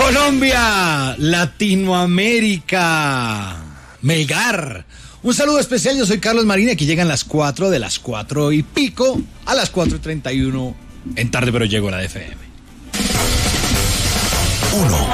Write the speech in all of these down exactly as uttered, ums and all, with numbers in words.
Colombia, Latinoamérica, Melgar. Un saludo especial, yo soy Carlos Marín, aquí llegan las cuatro, de las cuatro y pico a las cuatro y treinta y uno en Tarde Pero Llego a la F M. Uno.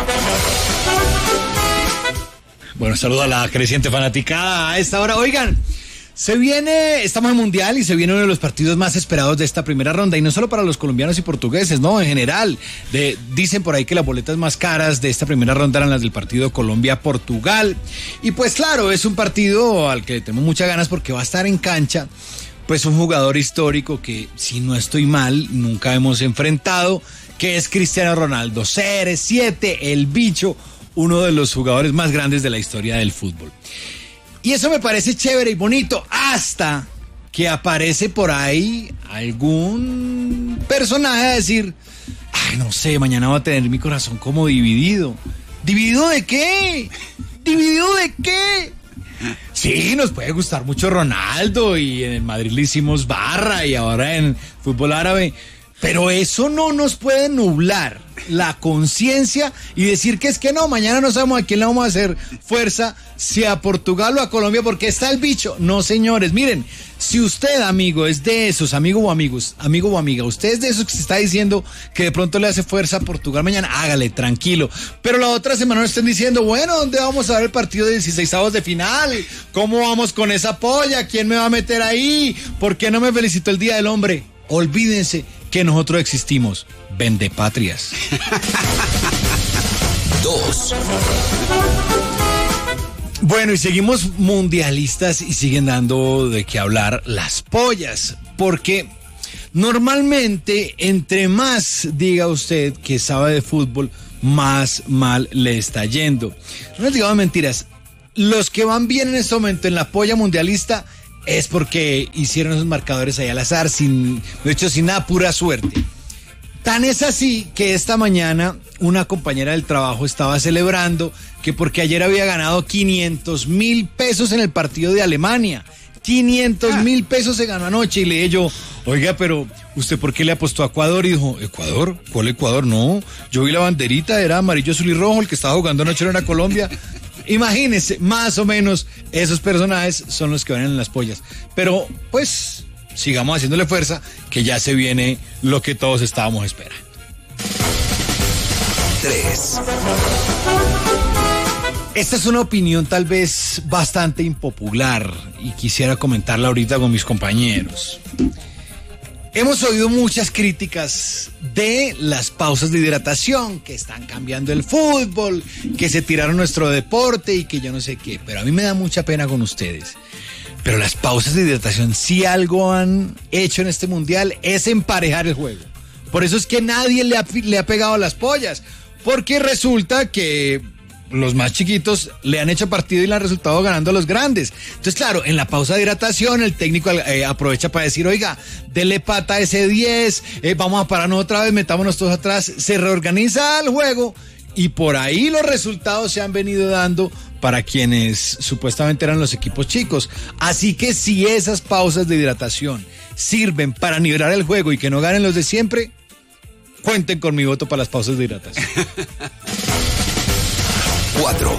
Bueno, saludo a la creciente fanaticada a esta hora. Oigan, se viene, estamos en Mundial y se viene uno de los partidos más esperados de esta primera ronda, y no solo para los colombianos y portugueses, no, en general. De, dicen por ahí que las boletas más caras de esta primera ronda eran las del partido Colombia-Portugal, y pues claro, es un partido al que le tengo muchas ganas porque va a estar en cancha pues un jugador histórico que, si no estoy mal, nunca hemos enfrentado, que es Cristiano Ronaldo, C R siete, el bicho, uno de los jugadores más grandes de la historia del fútbol. Y eso me parece chévere y bonito, hasta que aparece por ahí algún personaje a decir, ay, no sé, mañana va a tener mi corazón como dividido. ¿Dividido de qué? ¿Dividido de qué? Sí, nos puede gustar mucho Ronaldo, y en el Madrid le hicimos barra, y ahora en fútbol árabe, pero eso no nos puede nublar la conciencia y decir que es que no, mañana no sabemos a quién le vamos a hacer fuerza, si a Portugal o a Colombia, porque está el bicho. No, señores, miren, si usted, amigo, es de esos, amigo o amigos, amigo o amiga, usted es de esos que se está diciendo que de pronto le hace fuerza a Portugal mañana, hágale, tranquilo. Pero la otra semana no estén diciendo, bueno, ¿dónde vamos a ver el partido de dieciseisavos de final? ¿Cómo vamos con esa polla? ¿Quién me va a meter ahí? ¿Por qué no me felicitó el Día del Hombre? Olvídense que nosotros existimos. Vendepatrias. Dos. Bueno, y seguimos mundialistas y siguen dando de qué hablar las pollas, porque normalmente entre más diga usted que sabe de fútbol, más mal le está yendo. No les digo mentiras, los que van bien en este momento en la polla mundialista es porque hicieron esos marcadores ahí al azar, sin, de hecho, sin nada, pura suerte. Tan es así que esta mañana una compañera del trabajo estaba celebrando que porque ayer había ganado quinientos mil pesos en el partido de Alemania. quinientos mil pesos se ganó anoche, y le dije yo, oiga, pero ¿usted por qué le apostó a Ecuador? Y dijo, ¿Ecuador? ¿Cuál Ecuador? No, yo vi la banderita, era amarillo, azul y rojo, el que estaba jugando anoche era Colombia. Imagínense, más o menos esos personajes son los que van en las pollas. Pero pues sigamos haciéndole fuerza, que ya se viene lo que todos estábamos esperando. Tres. Esta es una opinión tal vez bastante impopular y quisiera comentarla ahorita con mis compañeros. Hemos oído muchas críticas de las pausas de hidratación, que están cambiando el fútbol, que se tiraron nuestro deporte y que yo no sé qué, pero a mí me da mucha pena con ustedes. Pero las pausas de hidratación, si algo han hecho en este mundial, es emparejar el juego. Por eso es que nadie le ha, le ha pegado las pollas, porque resulta que los más chiquitos le han hecho partido y le han resultado ganando a los grandes. Entonces, claro, en la pausa de hidratación el técnico eh, aprovecha para decir, oiga, dele pata a ese diez, eh, vamos a pararnos otra vez, metámonos todos atrás, se reorganiza el juego, y por ahí los resultados se han venido dando para quienes supuestamente eran los equipos chicos. Así que si esas pausas de hidratación sirven para nivelar el juego y que no ganen los de siempre, cuenten con mi voto para las pausas de hidratación. Cuatro.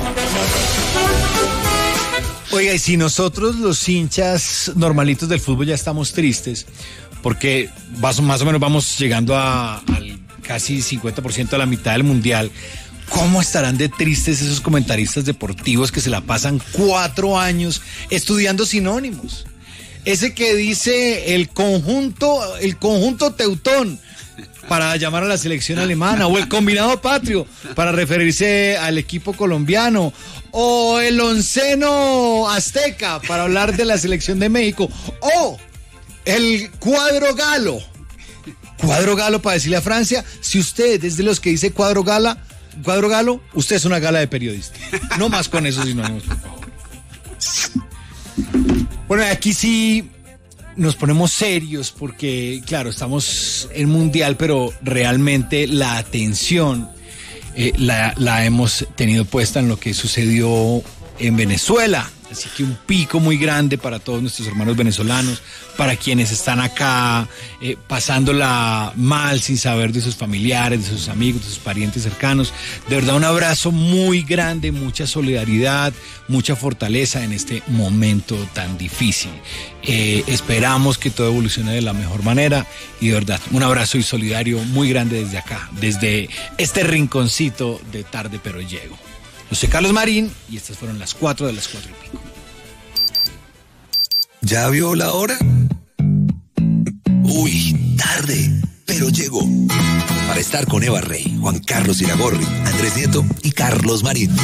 Oiga, y si nosotros los hinchas normalitos del fútbol ya estamos tristes, porque más o menos vamos llegando a, al casi cincuenta por ciento de la mitad del mundial, ¿cómo estarán de tristes esos comentaristas deportivos que se la pasan cuatro años estudiando sinónimos? Ese que dice el conjunto, el conjunto teutón para llamar a la selección alemana, o el combinado patrio para referirse al equipo colombiano, o el onceno azteca para hablar de la selección de México, o el cuadro galo, cuadro galo para decirle a Francia, si usted es de los que dice cuadro gala, cuadro galo, usted es una gala de periodista. No más con eso, sino no, por favor. Bueno, aquí sí nos ponemos serios porque, claro, estamos en mundial, pero realmente la atención eh, la, la hemos tenido puesta en lo que sucedió en Venezuela. Así que un pico muy grande para todos nuestros hermanos venezolanos, para quienes están acá eh, pasándola mal sin saber de sus familiares, de sus amigos, de sus parientes cercanos. De verdad, un abrazo muy grande, mucha solidaridad, mucha fortaleza en este momento tan difícil. Eh, esperamos que todo evolucione de la mejor manera y de verdad, un abrazo y solidario muy grande desde acá, desde este rinconcito de Tarde Pero Llego. Yo soy Carlos Marín y estas fueron las cuatro de las cuatro y pico. ¿Ya vio la hora? Uy, tarde, pero llegó. Para estar con Eva Rey, Juan Carlos Iragorri, Andrés Nieto y Carlos Marín.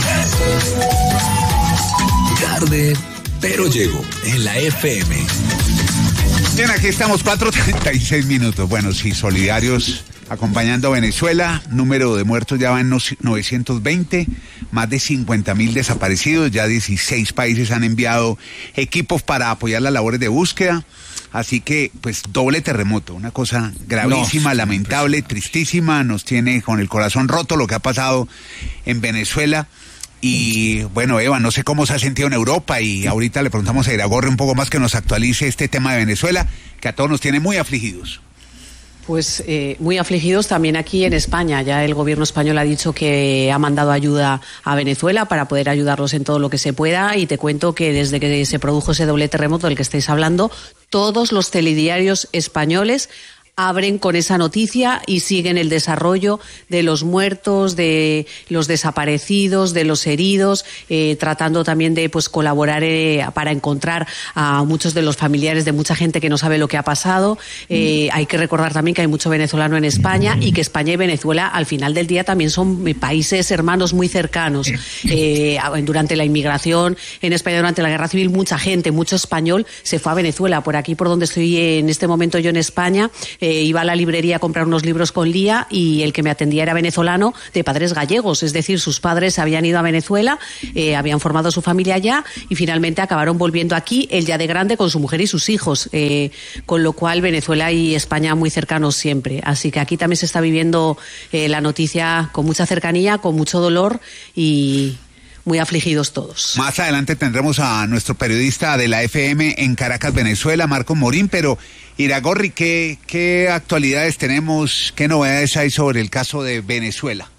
Tarde, pero llegó en la F M. Bien, aquí estamos, cuatro treinta y seis minutos. Bueno, sí, solidarios acompañando a Venezuela. Número de muertos ya va en novecientos veinte, más de cincuenta mil desaparecidos. Ya dieciséis países han enviado equipos para apoyar las labores de búsqueda. Así que, pues, doble terremoto, una cosa gravísima, no, lamentable, tristísima. Nos tiene con el corazón roto lo que ha pasado en Venezuela. Y bueno, Eva, no sé cómo se ha sentido en Europa y ahorita le preguntamos a Iragorri un poco más que nos actualice este tema de Venezuela, que a todos nos tiene muy afligidos. Pues eh, muy afligidos también aquí en España. Ya el gobierno español ha dicho que ha mandado ayuda a Venezuela para poder ayudarlos en todo lo que se pueda, y te cuento que desde que se produjo ese doble terremoto del que estáis hablando, todos los telediarios españoles abren con esa noticia y siguen el desarrollo de los muertos, de los desaparecidos, de los heridos, eh, tratando también de pues colaborar eh, para encontrar a muchos de los familiares de mucha gente que no sabe lo que ha pasado. Eh, hay que recordar también que hay mucho venezolano en España y que España y Venezuela al final del día también son países hermanos muy cercanos. Eh, durante la inmigración en España, durante la Guerra Civil, mucha gente, mucho español se fue a Venezuela. Por aquí, por donde estoy en este momento yo en España, eh, Eh, iba a la librería a comprar unos libros con Lía y el que me atendía era venezolano de padres gallegos, es decir, sus padres habían ido a Venezuela, eh, habían formado su familia allá y finalmente acabaron volviendo aquí, él ya de grande con su mujer y sus hijos, eh, con lo cual Venezuela y España muy cercanos siempre. Así que aquí también se está viviendo eh, la noticia con mucha cercanía, con mucho dolor y muy afligidos todos. Más adelante tendremos a nuestro periodista de la F M en Caracas, Venezuela, Marco Morín, pero Iragorri, ¿qué, qué actualidades tenemos, qué novedades hay sobre el caso de Venezuela?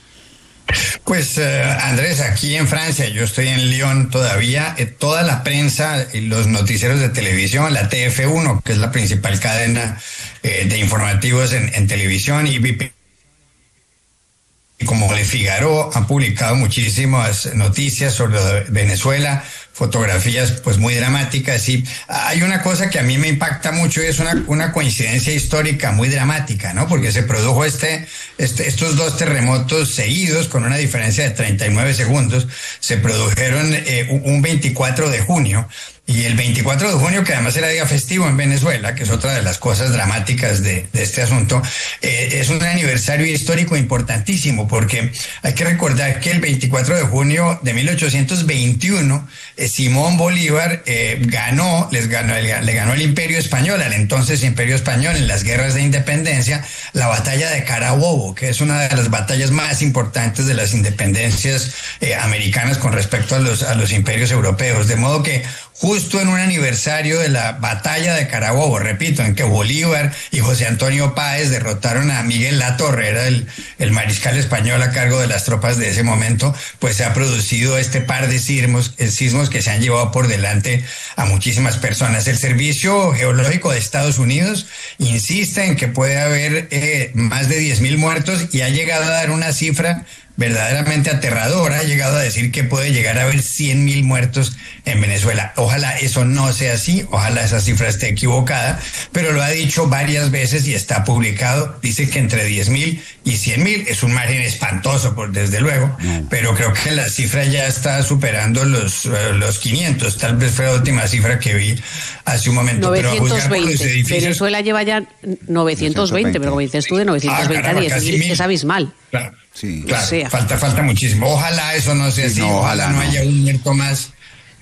Pues eh, Andrés, aquí en Francia, yo estoy en Lyon todavía, eh, toda la prensa y los noticieros de televisión, la T F uno, que es la principal cadena eh, de informativos en, en televisión, y Y como Le Figaro han publicado muchísimas noticias sobre Venezuela, fotografías pues muy dramáticas, y hay una cosa que a mí me impacta mucho y es una, una coincidencia histórica muy dramática, ¿no? Porque se produjo este, este, estos dos terremotos seguidos con una diferencia de treinta y nueve segundos, se produjeron eh, un veinticuatro de junio. Y el veinticuatro de junio, que además era día festivo en Venezuela, que es otra de las cosas dramáticas de, de este asunto, eh, es un aniversario histórico importantísimo, porque hay que recordar que el veinticuatro de junio de mil ochocientos veintiuno, eh, Simón Bolívar eh, ganó, les ganó, le ganó el Imperio Español, al entonces Imperio Español, en las guerras de independencia, la batalla de Carabobo, que es una de las batallas más importantes de las independencias eh, americanas con respecto a los, a los imperios europeos. De modo que justo en un aniversario de la batalla de Carabobo, repito, en que Bolívar y José Antonio Páez derrotaron a Miguel Latorre, era el, el mariscal español a cargo de las tropas de ese momento, pues se ha producido este par de sismos, sismos que se han llevado por delante a muchísimas personas. El Servicio Geológico de Estados Unidos insiste en que puede haber eh, más de diez mil muertos y ha llegado a dar una cifra verdaderamente aterradora, ha llegado a decir que puede llegar a haber cien mil muertos en Venezuela. Ojalá eso no sea así, ojalá esa cifra esté equivocada, pero lo ha dicho varias veces y está publicado. Dice que entre diez mil y cien mil es un margen espantoso, por desde luego, mm. pero creo que la cifra ya está superando los, uh, los quinientos, tal vez fue la última cifra que vi hace un momento. novecientos veinte, pero edificios... Venezuela lleva ya novecientos veinte, pero como dices tú, de novecientos veinte ah, caramba, a diez mil es abismal. Claro. Sí, claro, o sea. falta, falta muchísimo. Ojalá eso no sea así, no, ojalá, ojalá no, no haya un muerto más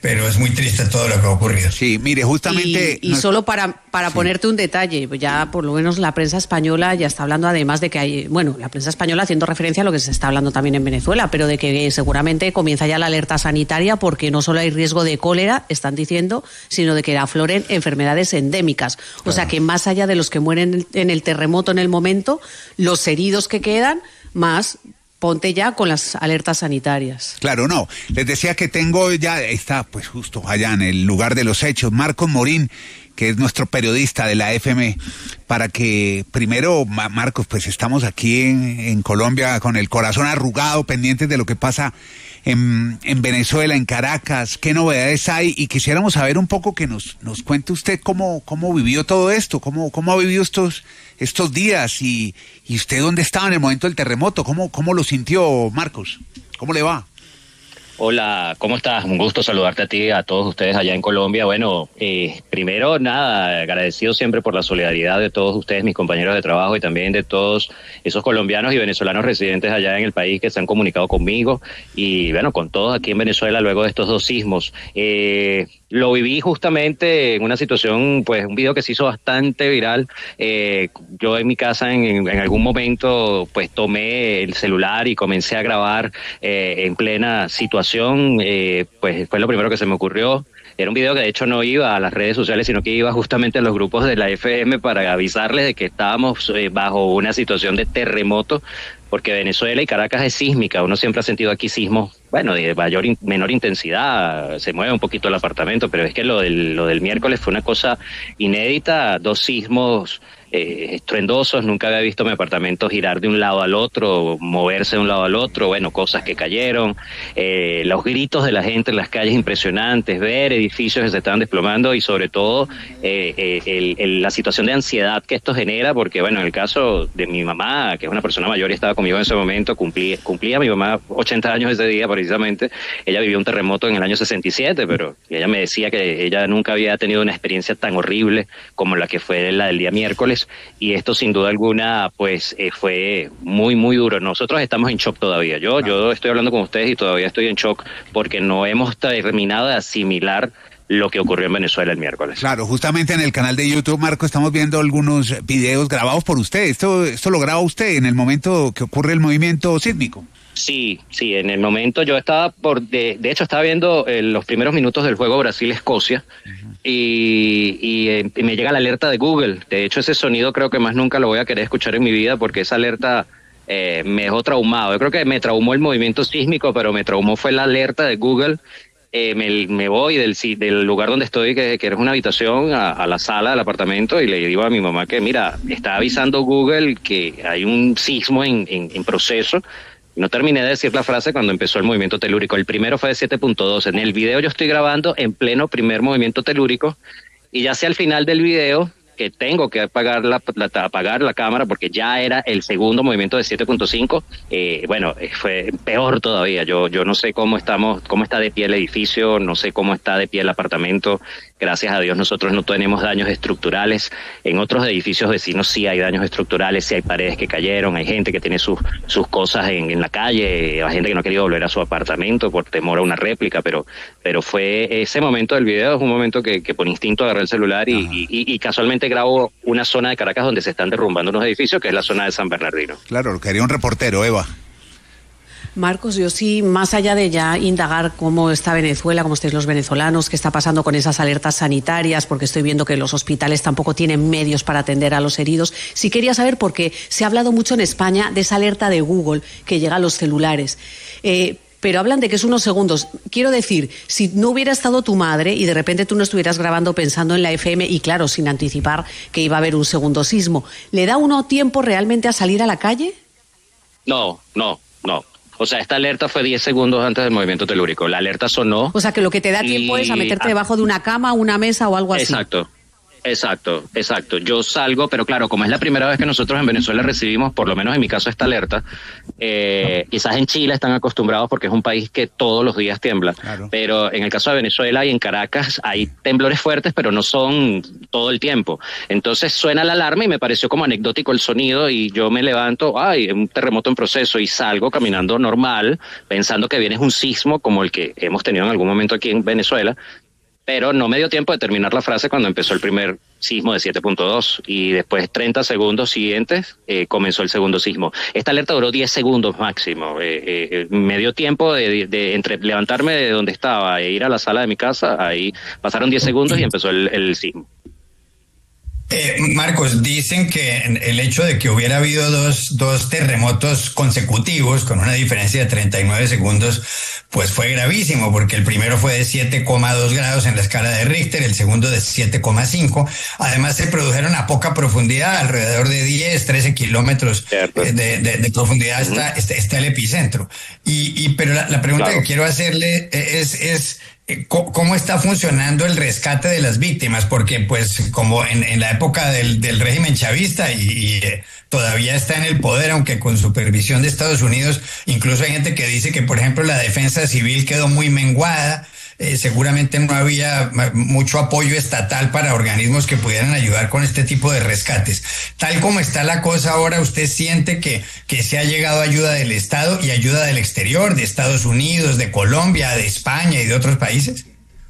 pero es muy triste todo lo que ha ocurrido. Sí, mire, justamente... Y, y no... solo para, para sí. ponerte un detalle, ya por lo menos la prensa española ya está hablando, además de que hay, bueno, la prensa española haciendo referencia a lo que se está hablando también en Venezuela, pero de que seguramente comienza ya la alerta sanitaria porque no solo hay riesgo de cólera, están diciendo, sino de que afloren enfermedades endémicas. O claro. sea que más allá de los que mueren en el terremoto en el momento, los heridos que quedan, más... ponte ya con las alertas sanitarias. Claro, no. Les decía que tengo ya, está pues justo allá en el lugar de los hechos, Marcos Morín, que es nuestro periodista de la F M, para que primero, Marcos, pues estamos aquí en, en Colombia con el corazón arrugado, pendientes de lo que pasa en, en Venezuela, en Caracas, qué novedades hay, y quisiéramos saber un poco que nos, nos cuente usted cómo, cómo vivió todo esto, cómo, cómo ha vivido estos, estos días, y, y usted dónde estaba en el momento del terremoto, cómo, cómo lo sintió, Marcos, cómo le va. Hola, ¿cómo estás? Un gusto saludarte a ti y a todos ustedes allá en Colombia. Bueno, eh, primero, nada, agradecido siempre por la solidaridad de todos ustedes, mis compañeros de trabajo, y también de todos esos colombianos y venezolanos residentes allá en el país que se han comunicado conmigo, y bueno, con todos aquí en Venezuela luego de estos dos sismos. Eh, lo viví justamente en una situación, pues un video que se hizo bastante viral. Eh, yo en mi casa en, en algún momento pues tomé el celular y comencé a grabar eh, en plena situación. Eh, pues fue lo primero que se me ocurrió. Era un video que de hecho no iba a las redes sociales, sino que iba justamente a los grupos de la F M para avisarles de que estábamos eh, bajo una situación de terremoto, porque Venezuela y Caracas es sísmica. Uno siempre ha sentido aquí sismos, bueno, de mayor, menor intensidad, se mueve un poquito el apartamento, pero es que lo del, lo del miércoles fue una cosa inédita, dos sismos eh, estruendosos. Nunca había visto mi apartamento girar de un lado al otro, moverse de un lado al otro, bueno, cosas que cayeron, eh, los gritos de la gente en las calles impresionantes, ver edificios que se estaban desplomando, y sobre todo eh, eh, el, el, la situación de ansiedad que esto genera, porque bueno, en el caso de mi mamá, que es una persona mayor y estaba conmigo en ese momento, cumplía, cumplía mi mamá ochenta años ese día precisamente. Ella vivió un terremoto en el año sesenta y siete, pero ella me decía que ella nunca había tenido una experiencia tan horrible como la que fue la del día miércoles, y esto sin duda alguna pues eh, fue muy muy duro. Nosotros estamos en shock todavía. Yo, ah. yo estoy hablando con ustedes y todavía estoy en shock porque no hemos terminado de asimilar lo que ocurrió en Venezuela el miércoles. Claro, justamente en el canal de YouTube, Marco, estamos viendo algunos videos grabados por usted. Esto, esto lo graba usted en el momento que ocurre el movimiento sísmico. Sí, sí, en el momento yo estaba, por de, de hecho estaba viendo eh, los primeros minutos del juego Brasil-Escocia, uh-huh. y, y, eh, y me llega la alerta de Google. De hecho ese sonido creo que más nunca lo voy a querer escuchar en mi vida, porque esa alerta eh, me dejó traumado. Yo creo que me traumó el movimiento sísmico, pero me traumó fue la alerta de Google. Eh, me, me voy del, del lugar donde estoy, que, que era una habitación, a, a la sala del apartamento, y le digo a mi mamá que mira, está avisando Google que hay un sismo en, en, en proceso. No terminé de decir la frase cuando empezó el movimiento telúrico. El primero fue de siete punto dos. En el video yo estoy grabando en pleno primer movimiento telúrico, y ya hacia el final del video, que tengo que apagar la, la, apagar la cámara porque ya era el segundo movimiento de siete punto cinco, eh, bueno, fue peor todavía. Yo yo no sé cómo estamos, cómo está de pie el edificio, no sé cómo está de pie el apartamento. Gracias a Dios nosotros no tenemos daños estructurales. En otros edificios vecinos sí hay daños estructurales, sí hay paredes que cayeron, hay gente que tiene sus sus cosas en, en la calle, hay gente que no ha querido volver a su apartamento por temor a una réplica, pero pero fue ese momento del video, es un momento que, que por instinto agarré el celular y, y, y, y casualmente grabo una zona de Caracas donde se están derrumbando unos edificios, que es la zona de San Bernardino. Claro, lo quería un reportero, Eva. Marcos, yo sí, más allá de ya indagar cómo está Venezuela, cómo estáis los venezolanos, qué está pasando con esas alertas sanitarias, porque estoy viendo que los hospitales tampoco tienen medios para atender a los heridos, sí quería saber, porque se ha hablado mucho en España de esa alerta de Google que llega a los celulares. Eh, pero hablan de que es unos segundos. Quiero decir, si no hubiera estado tu madre y de repente tú no estuvieras grabando pensando en la F M, y claro, sin anticipar que iba a haber un segundo sismo, ¿le da uno tiempo realmente a salir a la calle? No, no, no. O sea, esta alerta fue diez segundos antes del movimiento telúrico. La alerta sonó. O sea, que lo que te da tiempo y... es a meterte debajo de una cama, una mesa o algo así. Exacto. Exacto, exacto. Yo salgo, pero claro, como es la primera vez que nosotros en Venezuela recibimos, por lo menos en mi caso, esta alerta, eh, quizás en Chile están acostumbrados porque es un país que todos los días tiembla, claro. Pero en el caso de Venezuela y en Caracas hay temblores fuertes, pero no son todo el tiempo. Entonces suena la alarma y me pareció como anecdótico el sonido y yo me levanto, ay, un terremoto en proceso y salgo caminando normal, pensando que viene un sismo como el que hemos tenido en algún momento aquí en Venezuela. Pero no me dio tiempo de terminar la frase cuando empezó el primer sismo de siete punto dos y después treinta segundos siguientes eh, comenzó el segundo sismo. Esta alerta duró diez segundos máximo. Eh, eh, me dio tiempo de, de, de entre levantarme de donde estaba e ir a la sala de mi casa, ahí pasaron diez segundos y empezó el, el sismo. Eh, Marcos, dicen que el hecho de que hubiera habido dos, dos terremotos consecutivos con una diferencia de treinta y nueve segundos, pues fue gravísimo, porque el primero fue de siete coma dos grados en la escala de Richter, el segundo de siete coma cinco. Además se produjeron a poca profundidad, alrededor de diez, trece kilómetros de, de, de profundidad está, está, está el epicentro. Y, y pero la, la pregunta claro. que quiero hacerle es... es ¿cómo está funcionando el rescate de las víctimas? Porque pues como en, en la época del, del régimen chavista y, y eh, todavía está en el poder, aunque con supervisión de Estados Unidos, incluso hay gente que dice que, por ejemplo, la defensa civil quedó muy menguada. Eh, seguramente no había mucho apoyo estatal para organismos que pudieran ayudar con este tipo de rescates. Tal como está la cosa ahora, ¿usted siente que, que se ha llegado ayuda del Estado y ayuda del exterior, de Estados Unidos, de Colombia, de España y de otros países?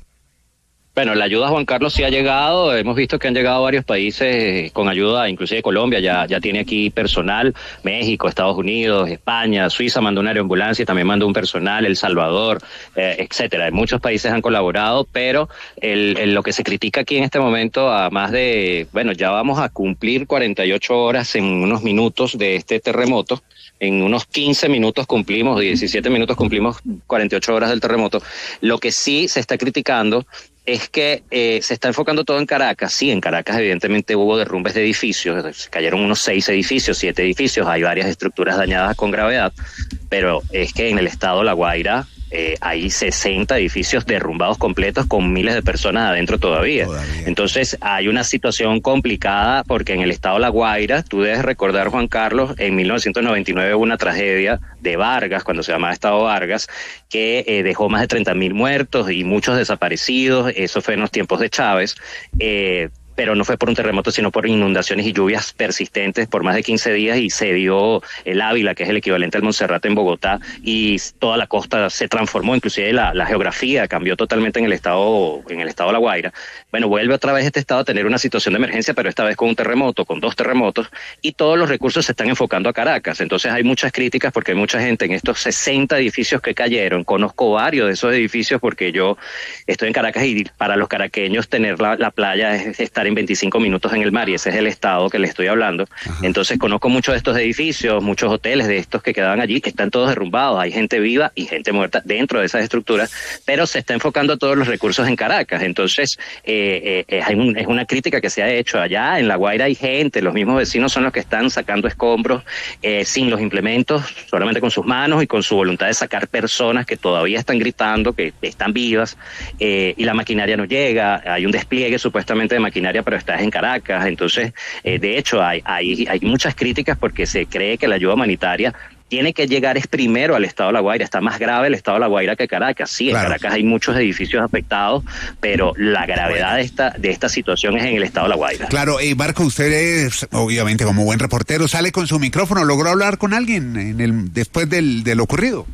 Bueno, la ayuda, Juan Carlos, sí ha llegado. Hemos visto que han llegado varios países con ayuda, inclusive Colombia ya, ya tiene aquí personal, México, Estados Unidos, España, Suiza mandó una aeroambulancia y también mandó un personal, El Salvador, eh, etcétera. Muchos países han colaborado, pero el, el, lo que se critica aquí en este momento, a más de, bueno, ya vamos a cumplir cuarenta y ocho horas en unos minutos de este terremoto. En unos quince minutos cumplimos, diecisiete minutos cumplimos cuarenta y ocho horas del terremoto. Lo que sí se está criticando es que eh, se está enfocando todo en Caracas. Sí, en Caracas evidentemente hubo derrumbes de edificios, cayeron unos seis edificios, siete edificios, hay varias estructuras dañadas con gravedad, pero es que en el estado La Guaira eh, hay sesenta edificios derrumbados completos con miles de personas adentro todavía. todavía. Entonces hay una situación complicada porque en el estado La Guaira, tú debes recordar, Juan Carlos, en mil novecientos noventa y nueve hubo una tragedia de Vargas, cuando se llamaba Estado Vargas, que eh, dejó más de treinta mil muertos y muchos desaparecidos. Eso fue en los tiempos de Chávez. Eh, pero no fue por un terremoto, sino por inundaciones y lluvias persistentes por más de quince días, y se dio el Ávila, que es el equivalente al Monserrate en Bogotá, y toda la costa se transformó, inclusive la, la geografía cambió totalmente en el estado, en el estado de La Guaira. Bueno, vuelve otra vez este estado a tener una situación de emergencia, pero esta vez con un terremoto, con dos terremotos, y todos los recursos se están enfocando a Caracas. Entonces hay muchas críticas porque hay mucha gente en estos sesenta edificios que cayeron. Conozco varios de esos edificios porque yo estoy en Caracas y para los caraqueños tener la, la playa es estar en veinticinco minutos en el mar, y ese es el estado que le estoy hablando. Ajá. Entonces conozco muchos de estos edificios, muchos hoteles de estos que quedaban allí, que están todos derrumbados. Hay gente viva y gente muerta dentro de esas estructuras, pero se está enfocando todos los recursos en Caracas. Entonces eh, eh, hay un, es una crítica que se ha hecho. Allá en La Guaira hay gente, los mismos vecinos son los que están sacando escombros eh, sin los implementos, solamente con sus manos y con su voluntad de sacar personas que todavía están gritando, que están vivas, eh, y la maquinaria no llega. Hay un despliegue supuestamente de maquinaria, pero estás en Caracas. Entonces, eh, de hecho, hay, hay, hay muchas críticas porque se cree que la ayuda humanitaria tiene que llegar es primero al estado de La Guaira. Está más grave el estado de La Guaira que Caracas. Sí, claro. En Caracas hay muchos edificios afectados, pero la gravedad de esta, de esta situación es en el estado de La Guaira. Claro, eh, Marco, usted es, obviamente, como buen reportero, sale con su micrófono. ¿Logró hablar con alguien en el, después del, del ocurrido?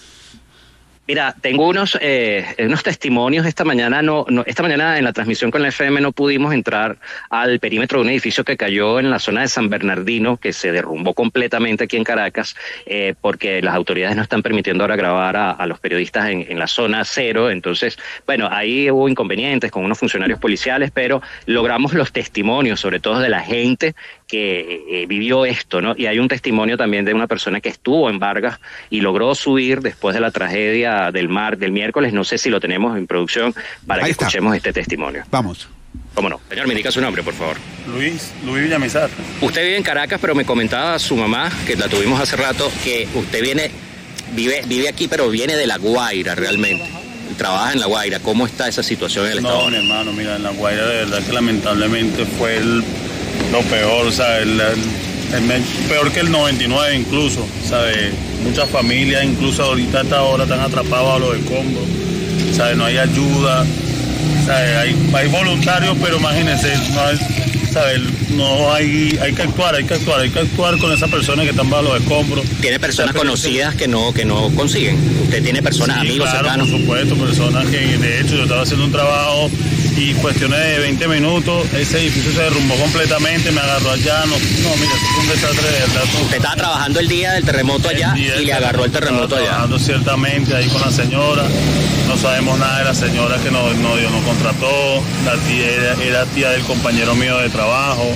Mira, tengo unos eh, unos testimonios esta mañana. No, no, esta mañana en la transmisión con la F M no pudimos entrar al perímetro de un edificio que cayó en la zona de San Bernardino, que se derrumbó completamente aquí en Caracas, eh, porque las autoridades no están permitiendo ahora grabar a, a los periodistas en, en la zona cero. Entonces, bueno, ahí hubo inconvenientes con unos funcionarios policiales, pero logramos los testimonios, sobre todo de la gente que eh, vivió esto, ¿no? Y hay un testimonio también de una persona que estuvo en Vargas y logró subir después de la tragedia del mar del miércoles. No sé si lo tenemos en producción para Ahí que está. Escuchemos este testimonio. Vamos. ¿Cómo no? Señor, me indica su nombre, por favor. Luis, Luis Villamizar. Usted vive en Caracas, pero me comentaba su mamá, que la tuvimos hace rato, que usted viene, vive, vive aquí, pero viene de La Guaira realmente. trabaja en La Guaira. ¿Cómo está esa situación en el estado? No, mi hermano, mira, en La Guaira de verdad que lamentablemente fue el, lo peor, o sea, el, el, el, peor que el noventa y nueve incluso, ¿sabes? Muchas familias, incluso ahorita a esta hora, están atrapados a los escombros, ¿sabes? No hay ayuda, ¿sabes? Hay, hay voluntarios, pero imagínense, no hay, ¿sabes? No hay, hay que actuar, hay que actuar, hay que actuar con esas personas que están bajo los escombros. ¿Tiene personas conocidas que no, que no consiguen? ¿Usted tiene personas, sí, amigos, claro, cercanos? Por supuesto, personas que de hecho yo estaba haciendo un trabajo y cuestiones de veinte minutos, ese edificio se derrumbó completamente, me agarró allá, no, no mira, eso fue un desastre de verdad. ¿Usted estaba trabajando el día del terremoto allá y le agarró el terremoto allá? Trabajando ciertamente ahí con la señora, no sabemos nada de la señora que no, no, Dios nos contrató, la tía era, era tía del compañero mío de trabajo.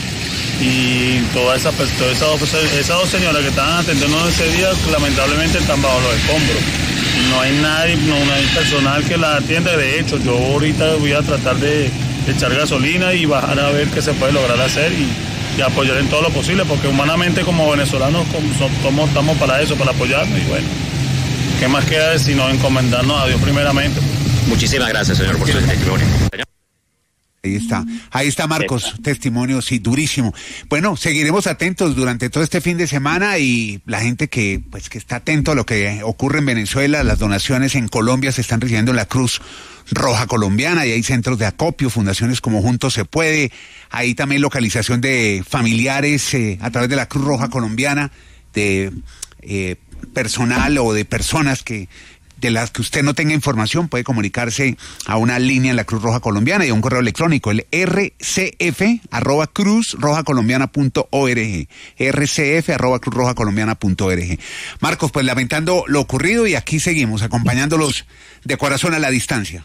Y todas esas toda esa dos, esas dos señoras que estaban atendiendo ese día, lamentablemente están bajo los escombros. No hay nadie, no, no hay personal que la atienda. De hecho, yo ahorita voy a tratar de, de echar gasolina y bajar a ver qué se puede lograr hacer y, y apoyar en todo lo posible, porque humanamente como venezolanos como somos, estamos para eso, para apoyarnos. Y bueno, ¿qué más queda sino encomendarnos a Dios primeramente? Muchísimas gracias, señor, por su testimonio. Ahí está, ahí está Marcos, testimonio, sí, durísimo. Bueno, seguiremos atentos durante todo este fin de semana y la gente que, pues, que está atento a lo que ocurre en Venezuela, las donaciones en Colombia se están recibiendo en la Cruz Roja Colombiana y hay centros de acopio, fundaciones como Juntos Se Puede, hay también localización de familiares eh, a través de la Cruz Roja Colombiana, de eh, personal o de personas que de las que usted no tenga información, puede comunicarse a una línea en la Cruz Roja Colombiana y a un correo electrónico, el r c f arroba cruz roja colombiana punto org, r c f arroba cruz roja colombiana punto org. Marcos, pues lamentando lo ocurrido y aquí seguimos acompañándolos de corazón a la distancia.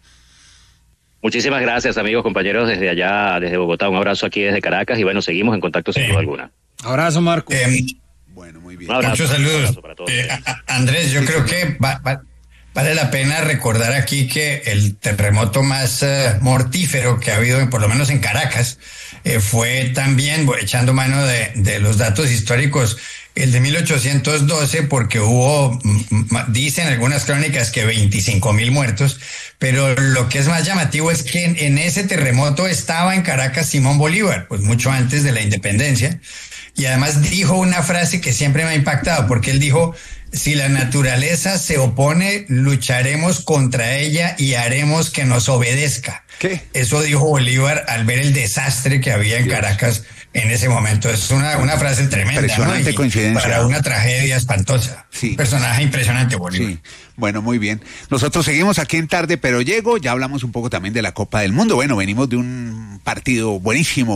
Muchísimas gracias, amigos, compañeros, desde allá, desde Bogotá. Un abrazo aquí desde Caracas y bueno, seguimos en contacto sin duda alguna. Abrazo, Marcos. Eh, Bueno, muy bien. Muchos saludos. Eh, a, a Andrés, yo creo que va, va, vale la pena recordar aquí que el terremoto más uh, mortífero que ha habido, por lo menos en Caracas, eh, fue también, echando mano de, de los datos históricos, el de mil ochocientos doce, porque hubo, dicen algunas crónicas, que veinticinco mil muertos, pero lo que es más llamativo es que en, en ese terremoto estaba en Caracas Simón Bolívar, pues mucho antes de la independencia. Y además dijo una frase que siempre me ha impactado, porque él dijo, si la naturaleza se opone, lucharemos contra ella y haremos que nos obedezca. ¿Qué? Eso dijo Bolívar al ver el desastre que había en Caracas en ese momento. Es una, una frase tremenda, impresionante, ¿no? Coincidencia. Para una tragedia espantosa. Sí. Un personaje impresionante, Bolívar. Sí. Bueno, muy bien. Nosotros seguimos aquí en Tarde, pero llego. Ya hablamos un poco también de la Copa del Mundo. Bueno, venimos de un partido buenísimo.